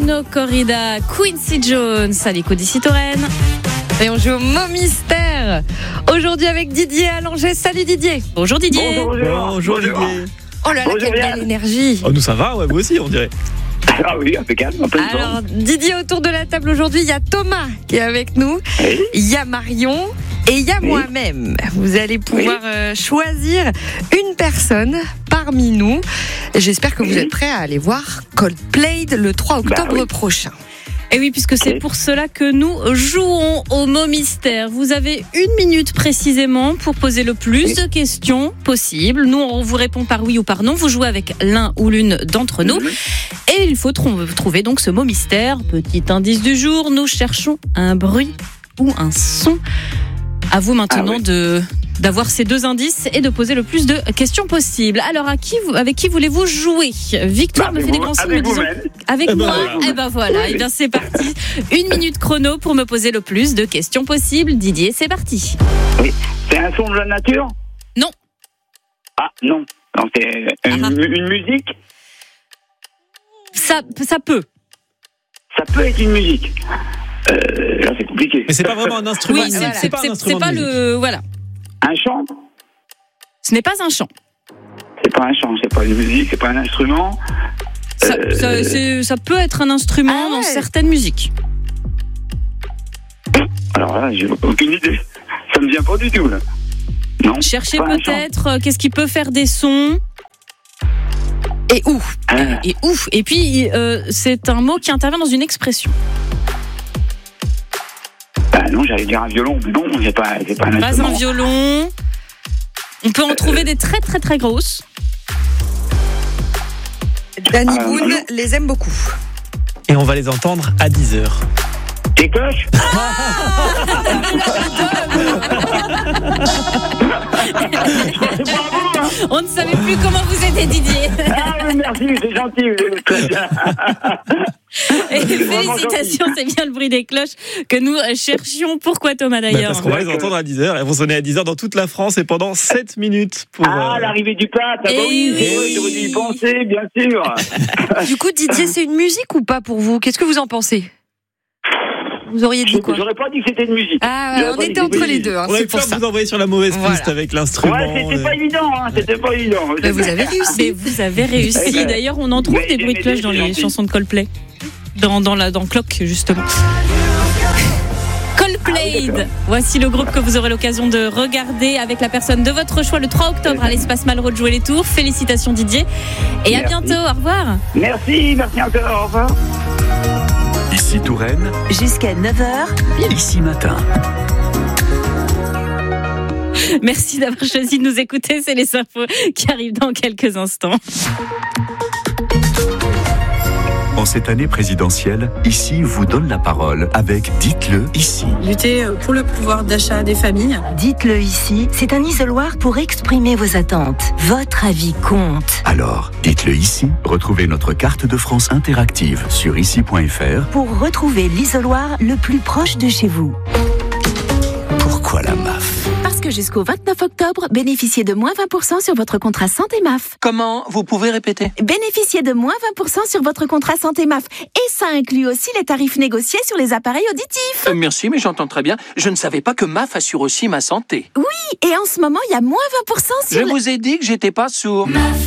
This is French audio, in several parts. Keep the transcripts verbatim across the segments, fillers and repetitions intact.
Una Corrida, Quincy Jones à l'écho d'ici Touraine. Et on joue au mot mystère. Aujourd'hui avec Didier Allongé. Salut Didier. Bonjour Didier. Bonjour, bonjour. Bonjour Didier. Oh là là, Bonjour, quelle Yann. belle énergie. Oh, nous ça va, ouais, vous aussi on dirait. Ah oui, impeccable, en pleine forme. Alors Didier, autour de la table aujourd'hui, il y a Thomas qui est avec nous. Oui. Il y a Marion. Et il y a Oui. moi-même. Vous allez pouvoir euh, choisir une personne parmi nous. J'espère que vous Oui. êtes prêts à aller voir Coldplay le trois octobre Bah oui. prochain. Et oui, puisque c'est Ok. pour cela que nous jouons au mot mystère. Vous avez une minute précisément pour poser le plus Oui. de questions possible. Nous, on vous répond par oui ou par non. Vous jouez avec l'un ou l'une d'entre nous. Mhm. Et il faut tr- trouver donc ce mot mystère. Petit indice du jour, nous cherchons un bruit ou un son. À vous maintenant Ah oui. de d'avoir ces deux indices et de poser le plus de questions possible. Alors, à qui vous, avec qui voulez-vous jouer ? Victoire Bah, me fait avec des vous- grands signes me avec disant vous-même. avec Eh ben moi. voilà. Et ben voilà. Oui. Et bien c'est parti. Une minute chrono pour me poser le plus de questions possible. Didier, c'est parti. C'est un son de la nature ? Non. Ah, non. Donc c'est une, Ah. une musique ? Ça, ça peut. Ça peut être une musique. Euh, là, c'est compliqué. Mais c'est pas vraiment un instrument. Oui, c'est c'est, c'est- pas un c'est- instrument c'est pas de musique. le voilà. Un chant ? Ce n'est pas un chant. C'est pas un chant, c'est pas une musique, c'est pas un instrument. Ça, Euh, ça, c'est- ça peut être un instrument Ah ouais. dans certaines musiques. Alors là, j'ai aucune idée. Ça me vient pas du tout, là. Non. Cherchez pas un peut-être euh, qu'est-ce qui peut faire des sons. Et où Ah. Et ouf. Et puis euh, c'est un mot qui intervient dans une expression. Bah non, j'allais dire un violon, mais non, c'est pas, c'est pas un Pas instrument. un violon. On peut en trouver des très très très grosses. Danny Ah, Boone non. les aime beaucoup. Et on va les entendre à dix heures. Des cloches ? Bravo, hein. On ne savait plus comment vous aider, Didier. Ah, mais merci, c'est gentil. vous êtes très bien. Et vraiment félicitations, c'est bien le bruit des cloches que nous cherchions. Pourquoi Thomas Bah, d'ailleurs parce qu'on va les entendre à dix heures. Elles vont sonner à dix heures dans toute la France et pendant sept minutes. Pour, Ah, euh, l'arrivée du pape, ah bah Eh oui, oui. c'est vrai, j'aurais dû y penser, bien sûr. Du coup, Didier, c'est une musique ou pas pour vous ? Qu'est-ce que vous en pensez ? Vous auriez dit quoi ? J'aurais pas dit que c'était une musique. Ah, J'aurais on pas dit était que entre c'était les une deux, hein, on avait c'est pour peur de ça. vous envoyer sur la mauvaise Voilà. piste avec l'instrument. Ouais, c'était euh. pas évident, hein, c'était pas évident. Mais vous avez réussi. Mais vous avez réussi. Eh ben, D'ailleurs, on en trouve mais des bruits de mais cloches dans c'est les gentil. chansons de Coldplay. Dans, dans, la, dans Clock, justement. Coldplay. Ah oui, d'accord. Voici le groupe que vous aurez l'occasion de regarder avec la personne de votre choix le trois octobre à l'Espace Malraux de jouer les tours. Félicitations Didier. Et à Merci. bientôt. Au revoir. Merci, merci encore, au revoir. Ici Touraine, Jusqu'à neuf heures, ici matin. Merci d'avoir choisi de nous écouter. C'est les infos qui arrivent dans quelques instants. En cette année présidentielle, ici vous donne la parole avec Dites-le ici. Lutter pour le pouvoir d'achat des familles. dites-le ici, c'est un isoloir pour exprimer vos attentes. Votre avis compte. Alors, dites-le ici. Retrouvez notre carte de France interactive sur ici point f r. Pour retrouver l'isoloir le plus proche de chez vous. Pourquoi la M A F? Parce que jusqu'au vingt-neuf octobre, bénéficiez de moins vingt pour cent sur votre contrat santé M A F. Comment ? Vous pouvez répéter ? Bénéficiez de moins vingt pour cent sur votre contrat santé M A F. Et ça inclut aussi les tarifs négociés sur les appareils auditifs. Euh, Merci, mais j'entends très bien. Je ne savais pas que M A F assure aussi ma santé. Et en ce moment, il y a moins vingt pour cent Je sur les... vous ai dit que j'étais pas sourd.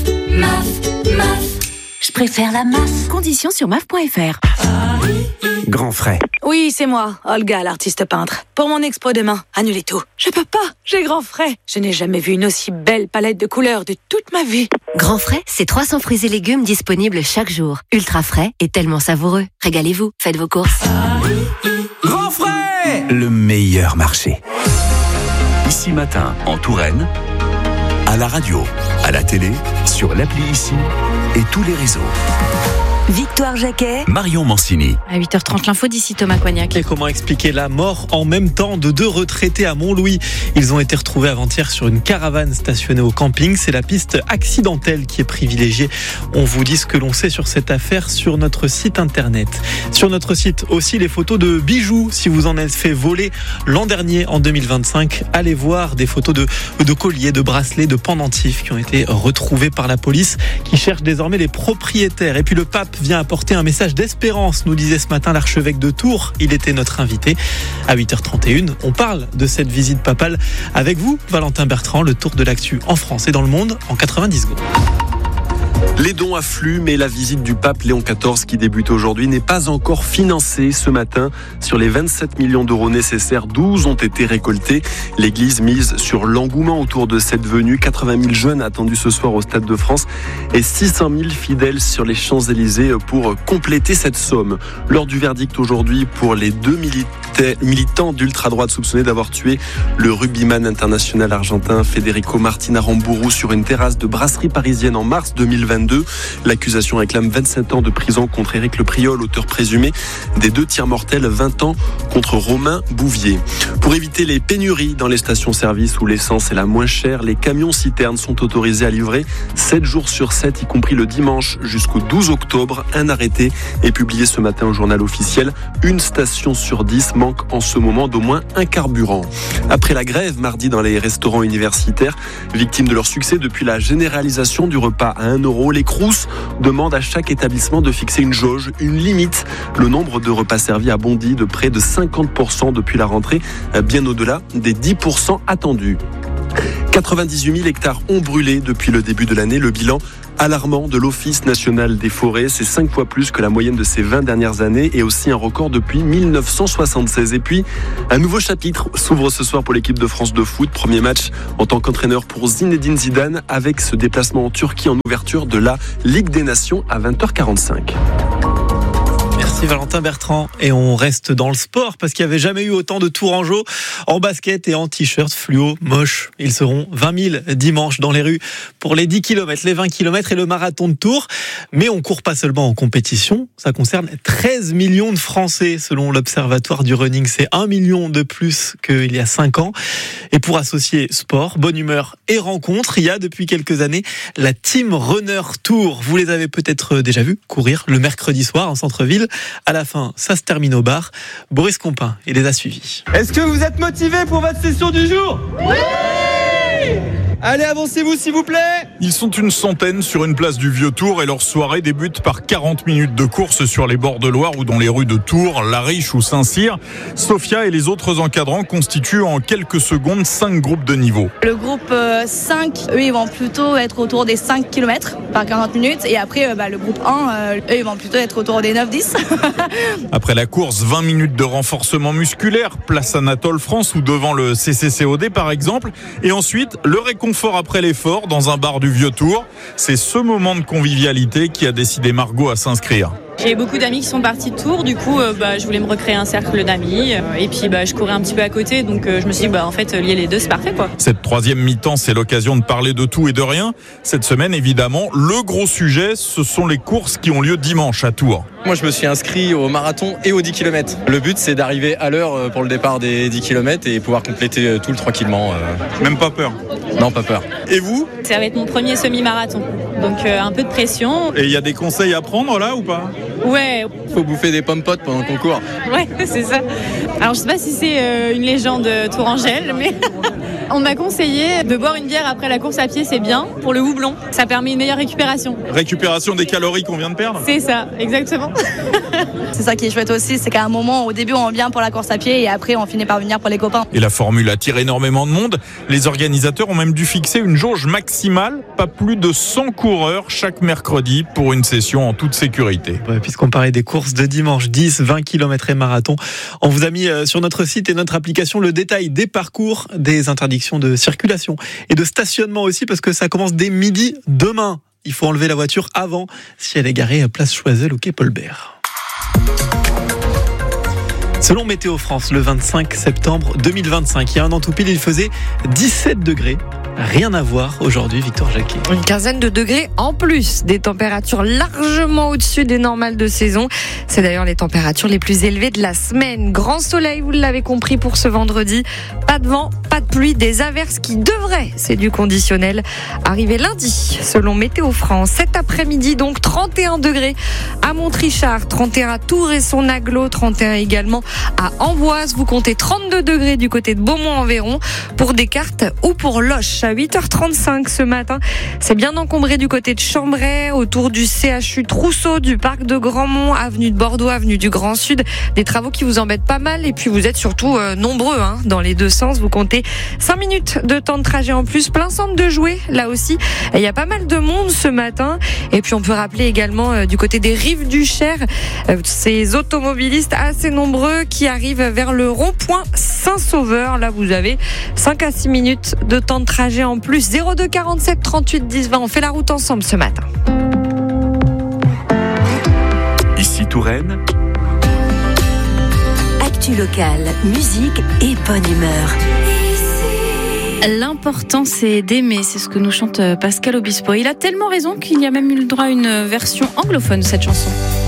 Je préfère la M A F. Conditions sur M A F point F R. Grand frais. Oui, c'est moi, Olga, l'artiste peintre. Pour mon expo demain, annulez tout. Je peux pas, j'ai grand frais. Je n'ai jamais vu une aussi belle palette de couleurs de toute ma vie. Grand frais, c'est trois cents fruits et légumes disponibles chaque jour. Ultra frais et tellement savoureux. Régalez-vous, faites vos courses. Grand frais ! Le meilleur marché. Ici matin, en Touraine, à la radio, à la télé, sur l'appli Ici et tous les réseaux. Victoire Jacquet, Marion Mancini. À huit heures trente, l'info d'ici Thomas Coignac. Et comment expliquer la mort en même temps de deux retraités à Montlouis ? Ils ont été retrouvés avant-hier sur une caravane stationnée au camping. C'est la piste accidentelle qui est privilégiée. On vous dit ce que l'on sait sur cette affaire sur notre site internet. Sur notre site aussi les photos de bijoux. Si vous en avez fait voler l'an dernier, en deux mille vingt-cinq, allez voir des photos de, de colliers, de bracelets, de pendentifs qui ont été retrouvés par la police qui cherche désormais les propriétaires. Et puis le pape pape vient apporter un message d'espérance, nous disait ce matin l'archevêque de Tours. Il était notre invité. À huit heures trente et une, on parle de cette visite papale avec vous, Valentin Bertrand, le tour de l'actu en France et dans le monde en quatre-vingt-dix secondes. Les dons affluent, mais la visite du pape Léon quatorze qui débute aujourd'hui n'est pas encore financée ce matin. Sur les vingt-sept millions d'euros nécessaires, douze ont été récoltés. L'Église mise sur l'engouement autour de cette venue. quatre-vingt mille jeunes attendus ce soir au Stade de France et six cent mille fidèles sur les Champs-Élysées pour compléter cette somme. Lors du verdict aujourd'hui pour les deux militants d'ultra-droite soupçonnés d'avoir tué le rugbyman international argentin Federico Martin Aramburu sur une terrasse de brasserie parisienne en mars deux mille vingt-deux. L'accusation réclame vingt-sept ans de prison contre Éric Le Priol, auteur présumé des deux tirs mortels, vingt ans contre Romain Bouvier. Pour éviter les pénuries dans les stations-service où l'essence est la moins chère, les camions-citernes sont autorisés à livrer sept jours sur sept, y compris le dimanche jusqu'au douze octobre. Un arrêté est publié ce matin au journal officiel. Une station sur dix manque en ce moment d'au moins un carburant. Après la grève mardi dans les restaurants universitaires, victimes de leur succès depuis la généralisation du repas à un euro, les Crous demandent à chaque établissement de fixer une jauge, une limite. Le nombre de repas servis a bondi de près de cinquante pour cent depuis la rentrée, bien au-delà des dix pour cent attendus. quatre-vingt-dix-huit mille hectares ont brûlé depuis le début de l'année. Le bilan alarmant de l'Office national des forêts, c'est cinq fois plus que la moyenne de ces vingt dernières années et aussi un record depuis mille neuf cent soixante-seize. Et puis, un nouveau chapitre s'ouvre ce soir pour l'équipe de France de foot. Premier match en tant qu'entraîneur pour Zinedine Zidane avec ce déplacement en Turquie en ouverture de la Ligue des Nations à vingt heures quarante-cinq. Merci Valentin Bertrand. Et on reste dans le sport parce qu'il n'y avait jamais eu autant de Tourangeaux en basket et en t-shirt fluo moche. Ils seront vingt mille dimanche dans les rues pour les dix kilomètres, les vingt kilomètres et le marathon de Tours. Mais on ne court pas seulement en compétition, ça concerne treize millions de Français selon l'Observatoire du running. C'est un million de plus qu'il y a cinq ans. Et pour associer sport, bonne humeur et rencontre, il y a depuis quelques années la Team Runner Tour. Vous les avez peut-être déjà vus courir le mercredi soir en centre-ville. À la fin, ça se termine au bar. Boris Compin, il les a suivis. Est-ce que vous êtes motivés pour votre session du jour ? Oui ! Allez, avancez-vous s'il vous plaît. Ils sont une centaine sur une place du Vieux-Tour et leur soirée débute par quarante minutes de course sur les bords de Loire ou dans les rues de Tours, La Riche ou Saint-Cyr. Sophia et les autres encadrants constituent en quelques secondes cinq groupes de niveau. Le groupe cinq, eux, ils vont plutôt être autour des cinq kilomètres par quarante minutes. Et après, bah, le groupe un, eux, ils vont plutôt être autour des neuf dix. Après la course, vingt minutes de renforcement musculaire, place Anatole France ou devant le C C C O D par exemple. Et ensuite, le réconfort fort après l'effort dans un bar du Vieux-Tour. C'est ce moment de convivialité qui a décidé Margot à s'inscrire. J'ai beaucoup d'amis qui sont partis de Tours, du coup euh, bah, je voulais me recréer un cercle d'amis euh, et puis bah, je courais un petit peu à côté, donc euh, je me suis dit bah, en fait lier les deux c'est parfait quoi. Cette troisième mi-temps, c'est l'occasion de parler de tout et de rien. Cette semaine évidemment, le gros sujet, ce sont les courses qui ont lieu dimanche à Tours. Moi je me suis inscrit au marathon et aux dix kilomètres. Le but c'est d'arriver à l'heure pour le départ des dix kilomètres et pouvoir compléter tout le tranquillement. Euh... Même pas peur ? Non, pas peur. Et vous ? Ça va être mon premier semi-marathon, donc euh, un peu de pression. Et il y a des conseils à prendre là ou pas ? Ouais. Faut bouffer des pommes potes pendant qu'on court. Ouais, c'est ça. Alors je sais pas si c'est euh, une légende tourangelle, mais on m'a conseillé de boire une bière après la course à pied, c'est bien pour le houblon. Ça permet une meilleure récupération. Récupération des calories qu'on vient de perdre ? C'est ça, exactement. C'est ça qui est chouette aussi, c'est qu'à un moment, au début, on vient pour la course à pied et après, on finit par venir pour les copains. Et la formule attire énormément de monde. Les organisateurs ont même dû fixer une jauge maximale, pas plus de cent coureurs chaque mercredi pour une session en toute sécurité. Ouais, puisqu'on parlait des courses de dimanche, dix, vingt kilomètres et marathon, on vous a mis sur notre site et notre application le détail des parcours, des interdictions de circulation et de stationnement aussi, parce que ça commence dès midi demain. Il faut enlever la voiture avant si elle est garée à place Choiseul ou quai Paulbert. Selon Météo France, le vingt-cinq septembre deux mille vingt-cinq, il y a un an tout pile, il faisait dix-sept degrés. Rien à voir aujourd'hui, Victoire Jacquet. Une quinzaine de degrés en plus, des températures largement au-dessus des normales de saison. C'est d'ailleurs les températures les plus élevées de la semaine. Grand soleil, vous l'avez compris, pour ce vendredi. Pas de vent, pas de pluie, des averses qui devraient, c'est du conditionnel, arriver lundi, selon Météo France. Cet après-midi, donc, trente et un degrés à Montrichard, trente et un à Tours et son agglo, trente et un également à Amboise. Vous comptez trente-deux degrés du côté de Beaumont-en-Véron pour Descartes ou pour Loches. à huit heures trente-cinq ce matin. C'est bien encombré du côté de Chambray, autour du C H U Trousseau, du parc de Grandmont, avenue de Bordeaux, avenue du Grand Sud. Des travaux qui vous embêtent pas mal et puis vous êtes surtout euh, nombreux hein, dans les deux sens. Vous comptez cinq minutes de temps de trajet en plus. Plein centre de jouets là aussi. Il y a pas mal de monde ce matin. Et puis on peut rappeler également euh, du côté des rives du Cher, euh, ces automobilistes assez nombreux qui arrivent vers le rond-point Saint-Sauveur. Là vous avez cinq à six minutes de temps de trajet en plus. zéro deux quarante-sept trente-huit dix vingt. On fait la route ensemble ce matin. Ici Touraine. Actu locale, musique et bonne humeur. L'important c'est d'aimer, c'est ce que nous chante Pascal Obispo. Il a tellement raison qu'il y a même eu le droit à une version anglophone de cette chanson.